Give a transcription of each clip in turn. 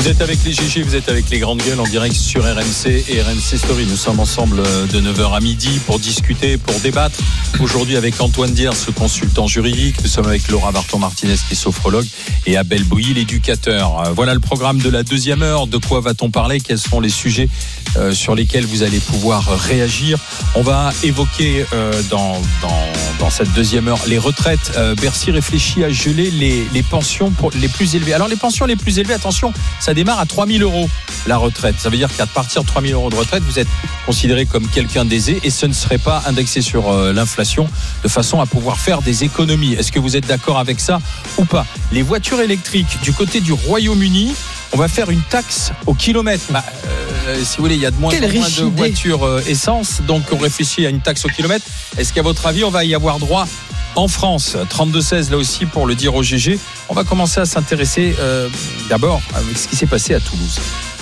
Vous êtes avec les GG, vous êtes avec les grandes gueules en direct sur RMC et RMC Story. Nous sommes ensemble de 9h à midi pour discuter, pour débattre. Aujourd'hui avec Antoine Diers, ce consultant juridique. Nous sommes avec Laura Barton-Martinez qui est sophrologue et Abel Bouilly, l'éducateur. Voilà le programme de la deuxième heure. De quoi va-t-on parler ? Quels sont les sujets sur lesquels vous allez pouvoir réagir ? On va évoquer dans cette deuxième heure les retraites. Bercy réfléchit à geler les pensions les plus élevées. Alors les pensions les plus élevées, attention, ça démarre à 3 000 € la retraite. Ça veut dire qu'à partir de 3 000 € de retraite, vous êtes considéré comme quelqu'un d'aisé et ce ne serait pas indexé sur l'inflation de façon à pouvoir faire des économies. Est-ce que vous êtes d'accord avec ça ou pas ? Les voitures électriques du côté du Royaume-Uni, on va faire une taxe au kilomètre. Si vous voulez, il y a de moins en moins de voitures essence, donc on réfléchit à une taxe au kilomètre. Est-ce qu'à votre avis, on va y avoir droit en France ? 32-16 là aussi pour le dire au GG. On va commencer à s'intéresser d'abord avec ce qui s'est passé à Toulouse.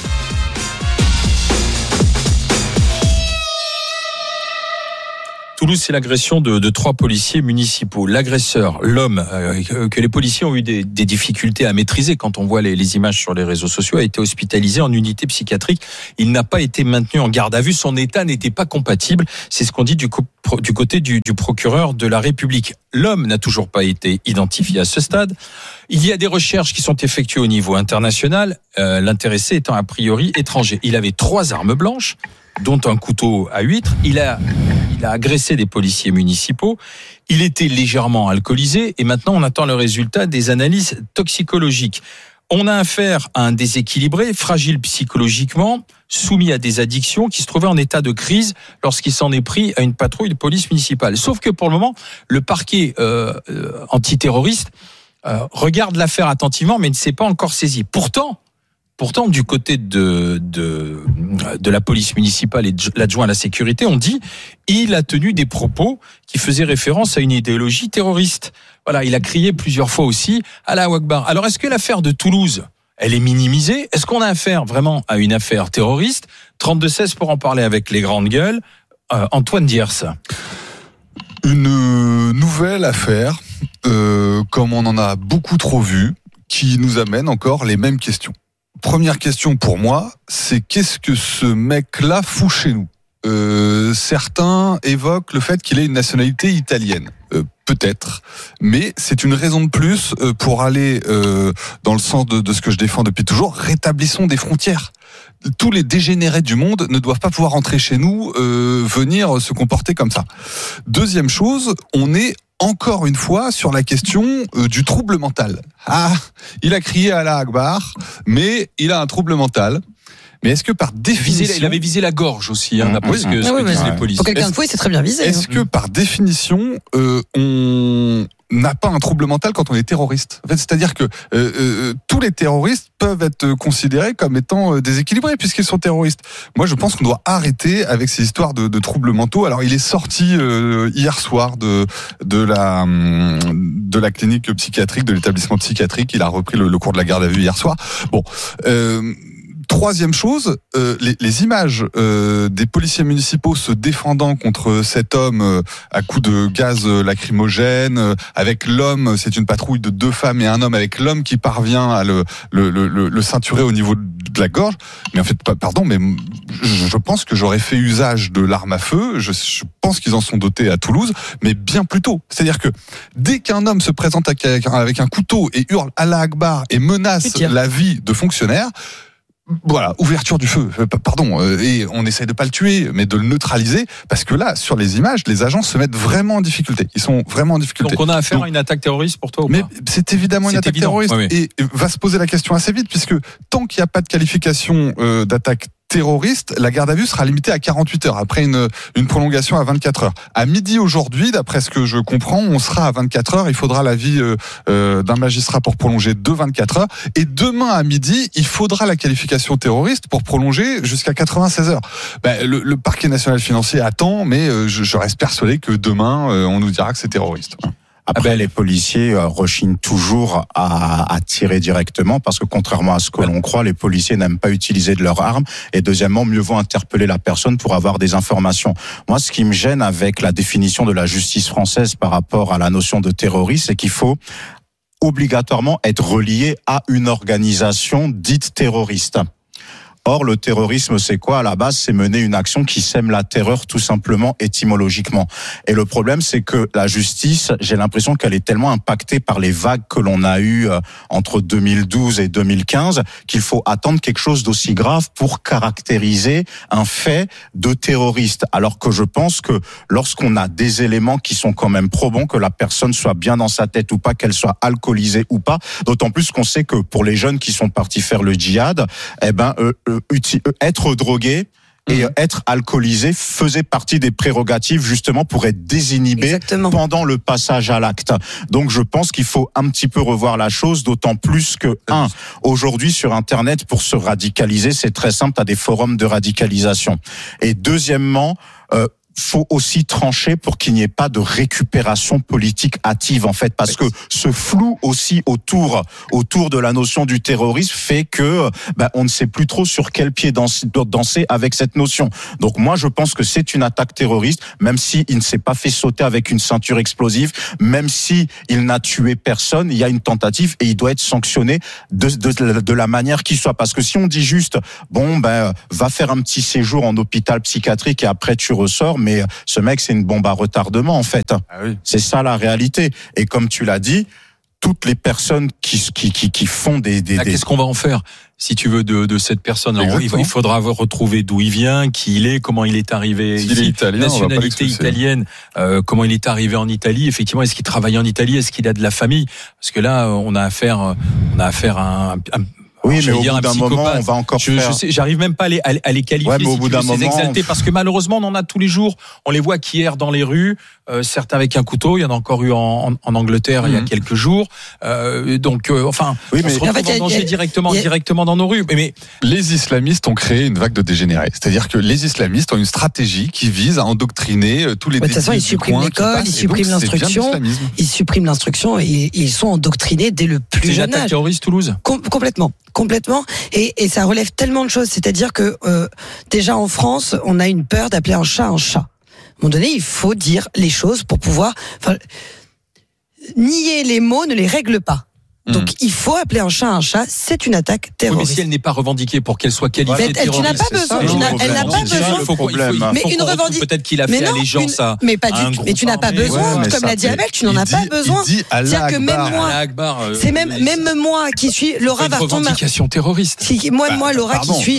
Toulouse, c'est l'agression de 3 policiers municipaux. L'agresseur, l'homme que les policiers ont eu des difficultés à maîtriser quand on voit les images sur les réseaux sociaux, a été hospitalisé en unité psychiatrique. Il n'a pas été maintenu en garde à vue. Son état n'était pas compatible. C'est ce qu'on dit du côté du procureur de la République. L'homme n'a toujours pas été identifié à ce stade. Il y a des recherches qui sont effectuées au niveau international, l'intéressé étant a priori étranger. Il avait 3 armes blanches, dont un couteau à huître. Il a agressé des policiers municipaux. Il était légèrement alcoolisé et maintenant on attend le résultat des analyses toxicologiques. On a affaire à un déséquilibré, fragile psychologiquement, soumis à des addictions, qui se trouvait en état de crise lorsqu'il s'en est pris à une patrouille de police municipale. Sauf que pour le moment, le parquet antiterroriste regarde l'affaire attentivement mais ne s'est pas encore saisi. Pourtant, du côté de la police municipale et de l'adjoint à la sécurité, on dit il a tenu des propos qui faisaient référence à une idéologie terroriste. Voilà, il a crié plusieurs fois aussi Allahu Akbar. Alors, est-ce que l'affaire de Toulouse, elle est minimisée ? Est-ce qu'on a affaire vraiment à une affaire terroriste ? 32-16 pour en parler avec les grandes gueules. Antoine Diers. Une nouvelle affaire, comme on en a beaucoup trop vu, qui nous amène encore les mêmes questions. Première question pour moi, c'est qu'est-ce que ce mec-là fout chez nous ? Certains évoquent le fait qu'il ait une nationalité italienne. Peut-être, mais c'est une raison de plus pour aller dans le sens de ce que je défends depuis toujours. Rétablissons des frontières. Tous les dégénérés du monde ne doivent pas pouvoir entrer chez nous, venir se comporter comme ça. Deuxième chose, on est encore une fois sur la question du trouble mental. Ah, il a crié Allahu Akbar, mais il a un trouble mental. Mais est-ce que par définition... Il avait visé la gorge aussi, d'après ce que disent les policiers. Pour quelqu'un de fou, il s'est très bien visé. Est-ce que par définition, on n'a pas un trouble mental quand on est terroriste ? En fait, c'est-à-dire que tous les terroristes peuvent être considérés comme étant déséquilibrés puisqu'ils sont terroristes. Moi, je pense qu'on doit arrêter avec ces histoires de troubles mentaux. Alors, il est sorti hier soir de la clinique psychiatrique, de l'établissement psychiatrique. Il a repris le cours de la garde à vue hier soir. Bon... Troisième chose, les images des policiers municipaux se défendant contre cet homme à coups de gaz lacrymogène, avec l'homme, c'est une patrouille de 2 femmes et un homme, avec l'homme qui parvient à le ceinturer au niveau de la gorge. Mais en fait, pardon, mais je pense que j'aurais fait usage de l'arme à feu. Je pense qu'ils en sont dotés à Toulouse, mais bien plus tôt. C'est-à-dire que dès qu'un homme se présente avec un couteau et hurle Allahu Akbar et menace la vie de fonctionnaires, voilà, ouverture du feu, pardon, et on essaye de pas le tuer, mais de le neutraliser, parce que là, sur les images, les agents se mettent vraiment en difficulté. Ils sont vraiment en difficulté. Donc on a affaire à une attaque terroriste pour toi ou pas ? Mais c'est évidemment une attaque terroriste, oui. Et va se poser la question assez vite, puisque tant qu'il n'y a pas de qualification d'attaque terroriste, la garde à vue sera limitée à 48 heures, après une prolongation à 24 heures. À midi aujourd'hui, d'après ce que je comprends, on sera à 24 heures. Il faudra l'avis d'un magistrat pour prolonger de 24 heures. Et demain à midi, il faudra la qualification terroriste pour prolonger jusqu'à 96 heures. Le parquet national financier attend, mais je reste persuadé que demain, on nous dira que c'est terroriste. Après, les policiers rechignent toujours à tirer directement parce que contrairement à ce que l'on croit, les policiers n'aiment pas utiliser de leurs armes et deuxièmement, mieux vaut interpeller la personne pour avoir des informations. Moi, ce qui me gêne avec la définition de la justice française par rapport à la notion de terroriste, c'est qu'il faut obligatoirement être relié à une organisation dite terroriste. Or, le terrorisme, c'est quoi à la base? C'est mener une action qui sème la terreur, tout simplement, étymologiquement. Et le problème, c'est que la justice, j'ai l'impression qu'elle est tellement impactée par les vagues que l'on a eues entre 2012 et 2015 qu'il faut attendre quelque chose d'aussi grave pour caractériser un fait de terroriste. Alors que je pense que lorsqu'on a des éléments qui sont quand même probants, que la personne soit bien dans sa tête ou pas, qu'elle soit alcoolisée ou pas, d'autant plus qu'on sait que pour les jeunes qui sont partis faire le djihad, être drogué et être alcoolisé faisait partie des prérogatives justement pour être désinhibé pendant le passage à l'acte. Donc je pense qu'il faut un petit peu revoir la chose, d'autant plus que aujourd'hui sur Internet, pour se radicaliser, c'est très simple, tu as des forums de radicalisation. Et deuxièmement, faut aussi trancher pour qu'il n'y ait pas de récupération politique hâtive, en fait, parce que ce flou aussi autour de la notion du terrorisme fait que on ne sait plus trop sur quel pied danser avec cette notion. Donc moi, je pense que c'est une attaque terroriste, même si il ne s'est pas fait sauter avec une ceinture explosive, même si il n'a tué personne, il y a une tentative et il doit être sanctionné de la manière qui soit. Parce que si on dit juste, va faire un petit séjour en hôpital psychiatrique et après tu ressors, mais ce mec, c'est une bombe à retardement, en fait. Ah oui. C'est ça la réalité. Et comme tu l'as dit, toutes les personnes qui font des... Qu'est-ce qu'on va en faire, si tu veux, de cette personne? Alors, il faudra retrouver d'où il vient, qui il est, comment il est arrivé ici. Il est italien, nationalité italienne, comment il est arrivé en Italie. Effectivement, est-ce qu'il travaille en Italie? Est-ce qu'il a de la famille? Parce que là, on a affaire à un oui, mais au bout d'un moment, on va encore faire... J'arrive même pas à les qualifier, mais au bout d'un moment, exaltés, parce que malheureusement, on en a tous les jours. On les voit qui errent dans les rues, certains avec un couteau. Il y en a encore eu en Angleterre il y a quelques jours. Donc, on se retrouve en danger directement dans nos rues. Mais les islamistes ont créé une vague de dégénérés. C'est-à-dire que les islamistes ont une stratégie qui vise à endoctriner tous les... De toute façon, ils suppriment l'école, ils suppriment l'instruction, et ils sont endoctrinés dès le plus jeune âge. C'est l'attaque terroriste Toulouse. Complètement, et ça relève tellement de choses, c'est-à-dire que déjà en France, on a une peur d'appeler un chat un chat. À un moment donné, il faut dire les choses pour pouvoir... nier les mots ne les règle pas. Donc il faut appeler un chat, c'est une attaque terroriste. Oui, mais si elle n'est pas revendiquée pour qu'elle soit qualifiée de terroriste, tu n'as pas besoin. Elle n'a pas besoin. Mais une revendication, peut-être qu'il a fait allégeance à. Mais pas du tout. Mais tu n'as pas besoin. Comme l'a dit Abel, tu n'en as pas besoin. C'est-à-dire que même moi, c'est même moi qui suis Laura Varton. Une revendication terroriste. Moi, Laura,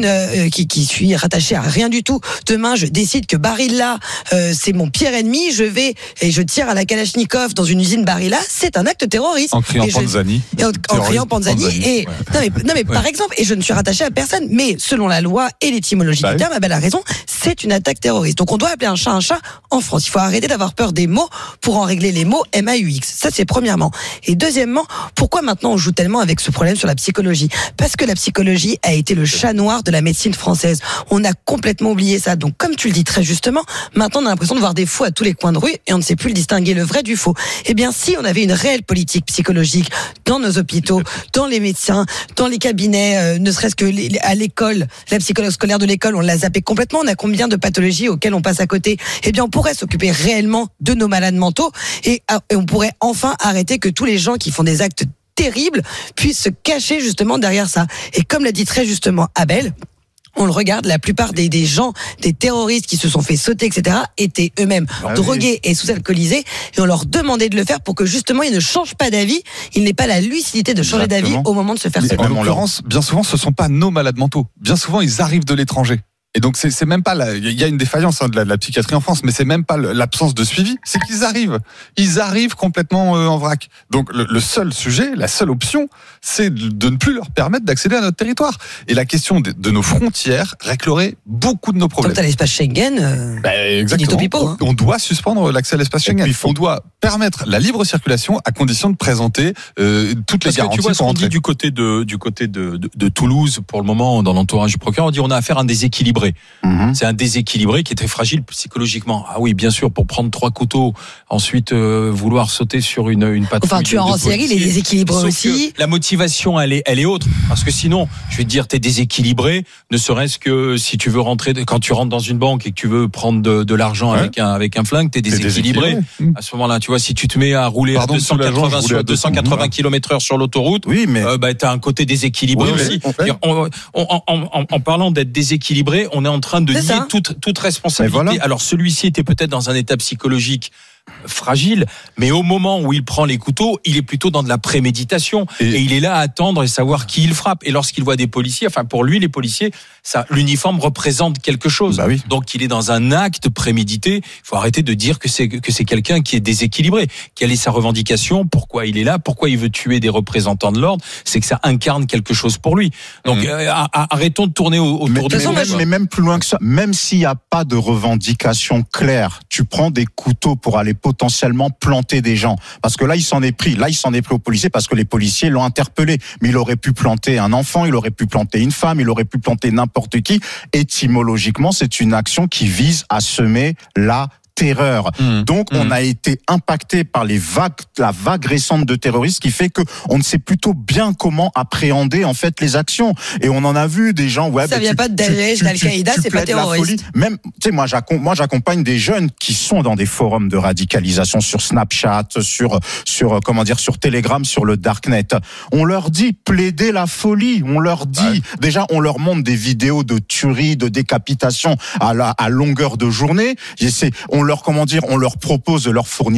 qui suis rattachée à rien du tout. Demain, je décide que Barilla, c'est mon pire ennemi. Je vais et je tire à la Kalachnikov dans une usine Barilla. C'est un acte terroriste. En criant Panzani. En criant Panzani. Non mais par exemple, et je ne suis rattachée à personne, mais selon la loi et l'étymologie du terme, Abel a raison, c'est une attaque terroriste. Donc on doit appeler un chat en France. Il faut arrêter d'avoir peur des mots pour en régler les mots MAUX. Ça c'est premièrement. Et deuxièmement, pourquoi maintenant on joue tellement avec ce problème sur la psychologie? Parce que la psychologie a été le chat noir de la médecine française. On a complètement oublié ça. Donc comme tu le dis très justement, maintenant on a l'impression de voir des fous à tous les coins de rue et on ne sait plus distinguer le vrai du faux. Eh bien si on avait une réelle politique psychologique dans nos hôpitaux, dans les médecins, dans les cabinets, ne serait-ce que à l'école, la psychologue scolaire de l'école, on l'a zappé complètement. On a combien de pathologies auxquelles on passe à côté? Eh bien, on pourrait s'occuper réellement de nos malades mentaux et on pourrait enfin arrêter que tous les gens qui font des actes terribles puissent se cacher justement derrière ça. Et comme l'a dit très justement Abel, on le regarde, la plupart des gens, des terroristes qui se sont fait sauter, etc., étaient eux-mêmes drogués et sous-alcoolisés, et on leur demandait de le faire pour que justement ils ne changent pas d'avis, ils n'aient pas la lucidité de changer d'avis au moment de se faire sauter. En l'occurrence, bien souvent, ce ne sont pas nos malades mentaux. Bien souvent, ils arrivent de l'étranger. Et donc c'est même pas il y a une défaillance de la psychiatrie en France, mais c'est même pas l'absence de suivi, c'est qu'ils arrivent complètement en vrac. Donc le seul sujet, la seule option, c'est de ne plus leur permettre d'accéder à notre territoire. Et la question de nos frontières réglerait beaucoup de nos problèmes. Comme t'as l'espace Schengen, exactement. On doit suspendre l'accès à l'espace Schengen. On doit permettre la libre circulation à condition de présenter toutes les garanties. Tu vois ce qu'on dit du côté de Toulouse pour le moment dans l'entourage du procureur, on dit on a affaire à un déséquilibre. déséquilibré. C'est un déséquilibré qui est très fragile psychologiquement. Ah oui, bien sûr, pour prendre 3 couteaux, ensuite vouloir sauter sur une patrouille. Enfin, tueur en série, il est déséquilibré aussi. La motivation, elle est autre. Parce que sinon, je vais te dire, t'es déséquilibré, ne serait-ce que si tu veux rentrer, quand tu rentres dans une banque et que tu veux prendre de l'argent avec un flingue, t'es déséquilibré. À ce moment-là, tu vois, si tu te mets à rouler à 280 km/h sur l'autoroute, oui, mais t'as un côté déséquilibré aussi. En parlant d'être déséquilibré, on est en train de nier toute responsabilité. Voilà. Alors celui-ci était peut-être dans un état psychologique fragile, mais au moment où il prend les couteaux, il est plutôt dans de la préméditation et il est là à attendre et savoir qui il frappe. Et lorsqu'il voit des policiers, enfin pour lui les policiers, l'uniforme représente quelque chose. Bah oui. Donc il est dans un acte prémédité. Il faut arrêter de dire que c'est quelqu'un qui est déséquilibré. Quelle est sa revendication? Pourquoi il est là? Pourquoi il veut tuer des représentants de l'ordre? C'est que ça incarne quelque chose pour lui. Donc arrêtons de tourner autour de mais même plus loin que ça, même s'il n'y a pas de revendication claire, tu prends des couteaux pour aller potentiellement planter des gens. Parce que là, il s'en est pris aux policiers parce que les policiers l'ont interpellé. Mais il aurait pu planter un enfant, il aurait pu planter une femme, il aurait pu planter n'importe qui. Étymologiquement, c'est une action qui vise à semer la terreur. Donc, on a été impacté par la vague récente de terroristes qui fait que on ne sait plutôt bien comment appréhender, en fait, les actions. Et on en a vu des gens, ça vient pas de Daesh, d'Al-Qaïda, c'est pas terroriste. Même, tu sais, moi, j'accompagne des jeunes qui sont dans des forums de radicalisation sur Snapchat, sur Telegram, sur le Darknet. On leur dit, plaidez la folie. On leur dit, déjà, on leur montre des vidéos de tueries, de décapitation à longueur de journée. On leur propose de leur fournir